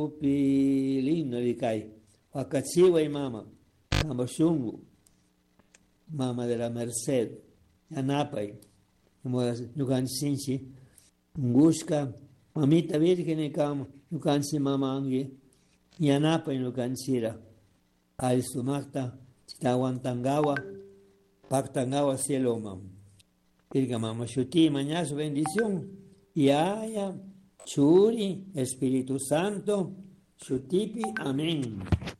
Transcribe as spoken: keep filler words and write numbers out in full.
ñupi lindo vikay. Wakachiwa y mama. Ambashungu. Mama de la Merced. Yanapay. Yukansinchi. Ngushka. Mamita Virgen y Kama. Yukansi mama angi. Yanapay yukansira. Ay sumakta. Chitawantangawa. Pactangawa cielo mam. Virga mama shuti mañana bendición. Yaya. Churi, Espíritu Santo, Shutipi, amén.